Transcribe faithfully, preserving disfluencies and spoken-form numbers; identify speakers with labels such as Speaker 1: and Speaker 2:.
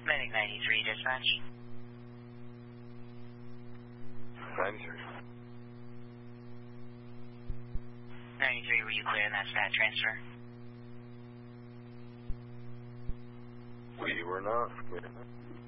Speaker 1: Medic ninety-three, dispatch.
Speaker 2: ninety-three.
Speaker 1: ninety-three, were you clear in that stat transfer?
Speaker 2: We were not. We were not.